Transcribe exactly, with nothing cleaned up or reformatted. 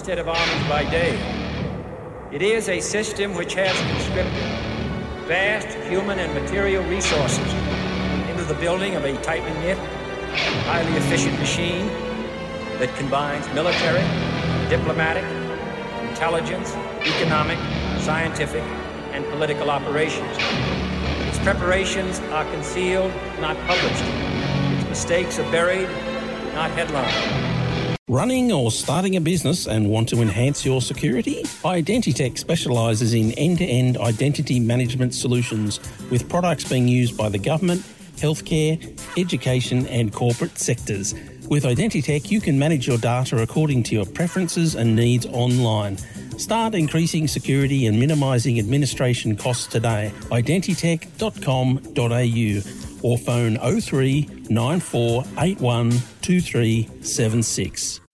instead of armies by day. It is a system which has conscripted vast human and material resources into the building of a tightly knit, highly efficient machine that combines military, diplomatic, intelligence, economic, scientific, and political operations. Its preparations are concealed, not published. Its mistakes are buried, not headlined. Running or starting a business and want to enhance your security? Identitech specialises in end-to-end identity management solutions with products being used by the government, healthcare, education and corporate sectors. With Identitech, you can manage your data according to your preferences and needs online. Start increasing security and minimising administration costs today. identitech dot com dot a u or phone oh three nine four eight one two three seven six.